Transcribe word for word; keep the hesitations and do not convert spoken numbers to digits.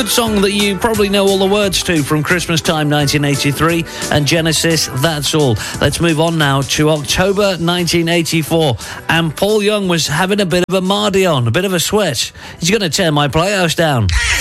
good song that you probably know all the words to from Christmas Time nineteen eighty-three and Genesis, That's All. Let's move on now to October nineteen eighty-four, and Paul Young was having a bit of a Mardy on, a bit of a sweat. He's going to tear my playhouse down.